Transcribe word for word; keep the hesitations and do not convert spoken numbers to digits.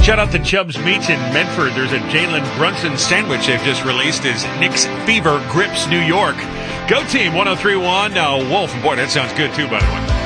Shout out to Chubb's Meats in Medford. There's a Jalen Brunson sandwich they've just released as Nick's Fever grips New York. Go team, one oh three point one. Uh, Wolf. Boy, that sounds good too, by the way.